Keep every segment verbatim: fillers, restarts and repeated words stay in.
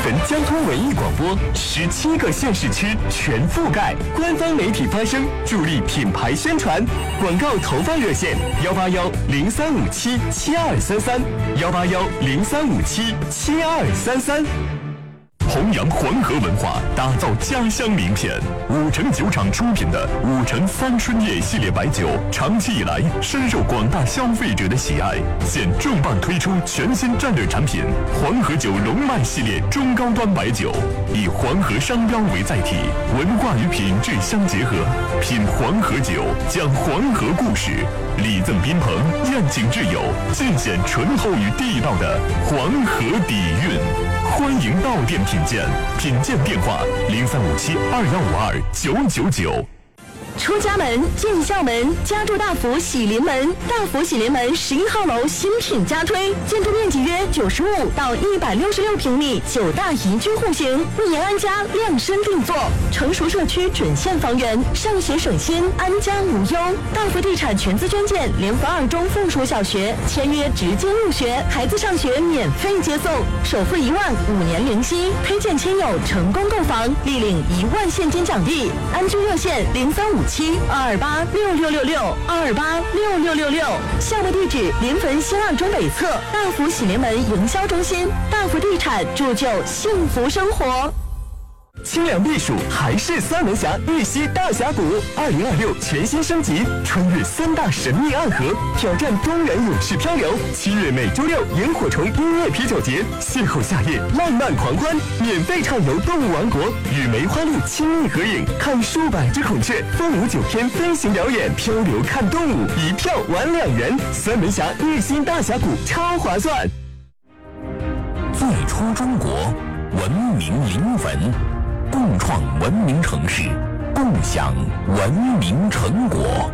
汾交通文艺广播，十七个县市区全覆盖，官方媒体发声，助力品牌宣传。广告投放热线：幺八幺零三五七七二三三，幺八幺零三五七七二三三。弘扬黄河文化，打造家乡名片。五城酒厂出品的五城三春夜系列白酒，长期以来深受广大消费者的喜爱。现重磅推出全新战略产品——黄河酒龙脉系列中高端白酒，以黄河商标为载体，文化与品质相结合。品黄河酒，讲黄河故事，礼赠宾朋，宴请挚友，尽显醇厚与地道的黄河底蕴。欢迎到店品鉴，品鉴电话零三五七二幺五二九九九。 出家门，进校门，家住大福喜临门。大福喜临门十一号楼新品加推，建筑面积约九十五到一百六十六平米，九大宜居户型，一言安家，量身定做，成熟社区准现房源，上学省心，安家无忧。大福地产全资捐建联福二中附属小学，签约直接入学，孩子上学免费接送，首付一万，五年零息，推荐亲友成功购房，立领一万现金奖励。安居热线零三五七二二八六六六六二二八六六六六，项目地址临汾新二中北侧大福喜临门营销中心。大福地产铸就幸福生活。 清凉避暑还是三门峡玉溪大峡谷，二零二六全新升级，穿越三大神秘暗河，挑战东源勇士漂流。七月每周六萤火虫音乐啤酒节，邂逅夏夜浪漫狂欢，免费畅游动物王国，与梅花鹿亲密合影，看数百只孔雀，凤舞九天飞行表演，漂流看动物，一票玩两元。三门峡玉溪大峡谷超划算。 最初中国，文明临汾。共创文明城市，共享文明成果。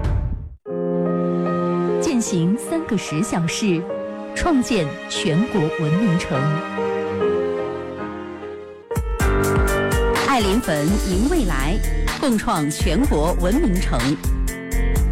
践行三个十小时，创建全国文明城。爱临汾，迎未来，共创全国文明城。